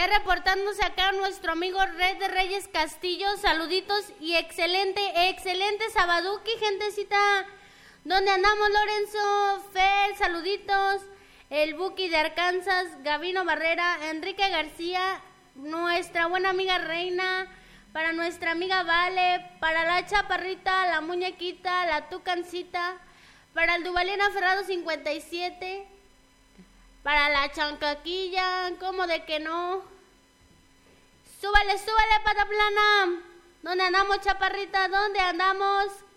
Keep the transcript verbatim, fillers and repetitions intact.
Ya reportándose acá nuestro amigo Red de Reyes Castillo, saluditos y excelente, excelente sabaduki, gentecita. ¿Dónde andamos, Lorenzo? Fer, saluditos. El Buki de Arkansas, Gabino Barrera, Enrique García, nuestra buena amiga Reina, para nuestra amiga Vale, para la Chaparrita, la Muñequita, la Tucancita, para el Duvalina Ferrado cincuenta y siete, para la Chancaquilla, ¿cómo de que no? Súbale, súbale, pata plana. ¿Dónde andamos, Chaparrita? ¿Dónde andamos?